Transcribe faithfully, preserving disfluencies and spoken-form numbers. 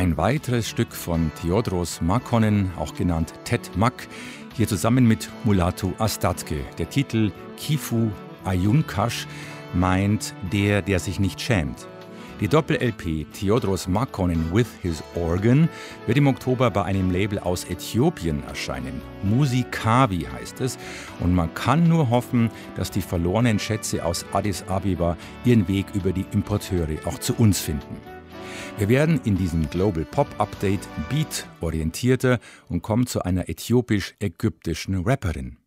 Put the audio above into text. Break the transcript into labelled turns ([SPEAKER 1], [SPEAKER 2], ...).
[SPEAKER 1] Ein weiteres Stück von Theodoros Makkonen, auch genannt Ted Mak, hier zusammen mit Mulatu Astatke. Der Titel Kifu Ayunkash meint der, der sich nicht schämt. Die Doppel-L P Theodoros Makkonen with his Organ wird im Oktober bei einem Label aus Äthiopien erscheinen. Musikavi heißt es, und man kann nur hoffen, dass die verlorenen Schätze aus Addis Abeba ihren Weg über die Importeure auch zu uns finden. Wir werden in diesem Global Pop Update beat-orientierter und kommen zu einer äthiopisch-ägyptischen Rapperin.